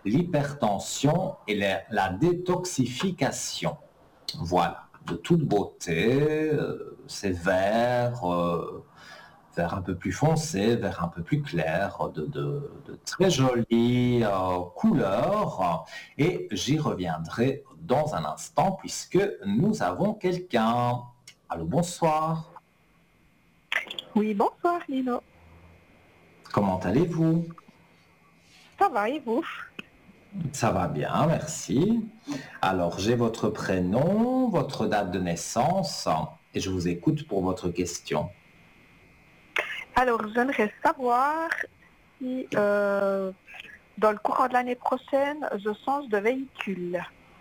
l'hypertension et la détoxification. Voilà, de toute beauté, c'est vert, vert un peu plus foncé, vert un peu plus clair, de très jolies couleurs. Et j'y reviendrai dans un instant puisque nous avons quelqu'un. Allô, bonsoir. Oui, bonsoir Lino. Comment allez-vous? Ça va et vous? Ça va bien, merci. Alors, j'ai votre prénom, votre date de naissance et je vous écoute pour votre question. Alors, j'aimerais savoir si dans le courant de l'année prochaine, je change de véhicule.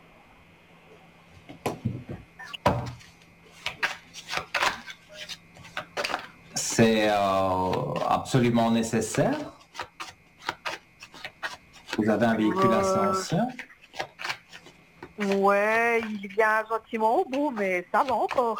C'est absolument nécessaire? Vous avez un véhicule assez ancien? Ouais, il vient gentiment au bout, mais ça va encore.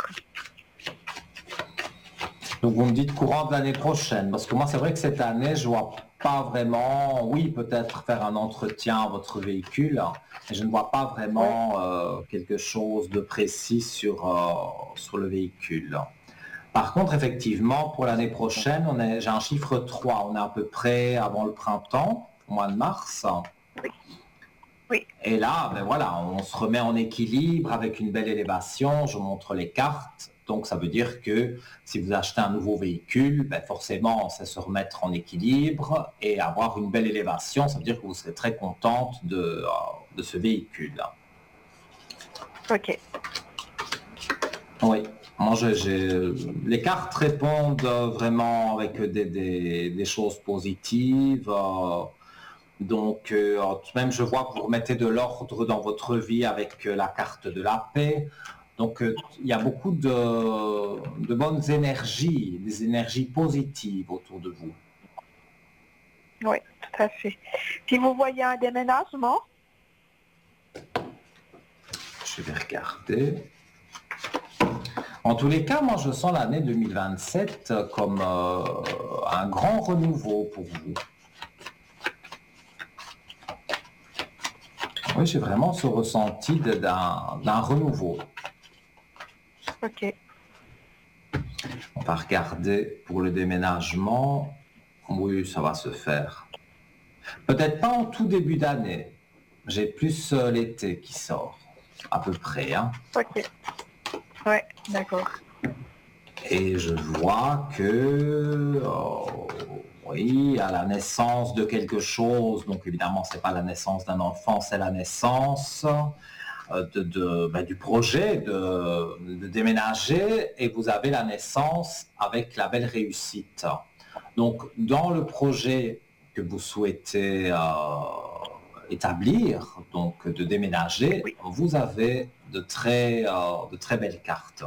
Donc vous me dites courant de l'année prochaine, parce que moi c'est vrai que cette année je vois pas vraiment, oui peut-être faire un entretien à votre véhicule, mais je ne vois pas vraiment quelque chose de précis sur le véhicule. Par contre effectivement pour l'année prochaine, j'ai un chiffre 3, on est à peu près avant le printemps, au mois de mars. Oui. Et là, ben voilà, on se remet en équilibre avec une belle élévation, je montre les cartes. Donc ça veut dire que si vous achetez un nouveau véhicule, ben forcément c'est se remettre en équilibre et avoir une belle élévation, ça veut dire que vous serez très contente de ce véhicule. Ok. Oui, moi les cartes répondent vraiment avec des choses positives. Donc, même je vois que vous remettez de l'ordre dans votre vie avec la carte de la paix. Donc, il y a beaucoup de bonnes énergies, des énergies positives autour de vous. Oui, tout à fait. Si vous voyez un déménagement? Je vais regarder. En tous les cas, moi, je sens l'année 2027 comme un grand renouveau pour vous. Oui, j'ai vraiment ce ressenti d'un renouveau. Ok. On va regarder pour le déménagement. Oui, ça va se faire. Peut-être pas en tout début d'année. J'ai plus l'été qui sort, à peu près. Hein. Ok. Ouais, d'accord. Et je vois que, oui, à la naissance de quelque chose, donc évidemment, c'est pas la naissance d'un enfant, c'est la naissance du projet de déménager et vous avez la naissance avec la belle réussite. Donc, dans le projet que vous souhaitez établir, donc de déménager, Oui. vous avez de très belles cartes.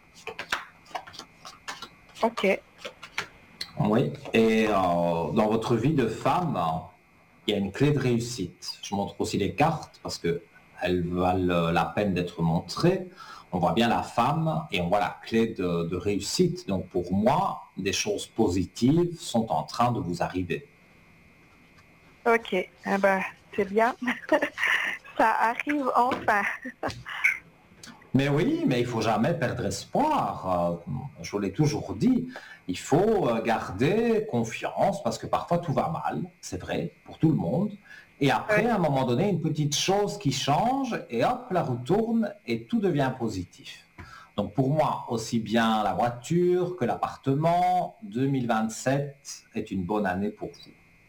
Ok. Oui, et dans votre vie de femme, il y a une clé de réussite. Je montre aussi les cartes parce qu'elles valent la peine d'être montrées. On voit bien la femme et on voit la clé de réussite. Donc pour moi, des choses positives sont en train de vous arriver. Ok. Eh ben, c'est bien. Ça arrive enfin. Mais oui, mais il faut jamais perdre espoir. Je vous l'ai toujours dit. Il faut garder confiance parce que parfois tout va mal, c'est vrai, pour tout le monde. Et après, Ouais. à un moment donné, une petite chose qui change et hop, la roue tourne et tout devient positif. Donc pour moi, aussi bien la voiture que l'appartement, 2027 est une bonne année pour vous.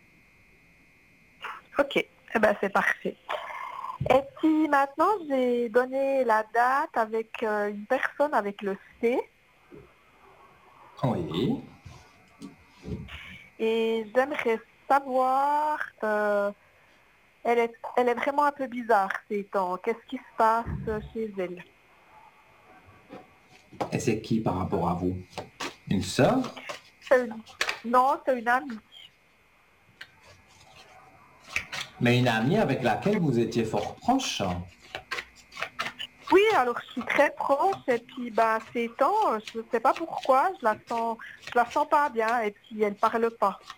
Ok. Eh ben, c'est parfait. Et si maintenant j'ai donné la date avec une personne avec le C Oui. et j'aimerais savoir, elle est vraiment un peu bizarre ces temps. Qu'est-ce qui se passe chez elle? Et c'est qui par rapport à vous? Une sœur? Non, c'est une amie. Mais une amie avec laquelle vous étiez fort proche? Oui, alors je suis très proche et puis ces temps, je ne sais pas pourquoi, je la sens pas bien et puis elle parle pas.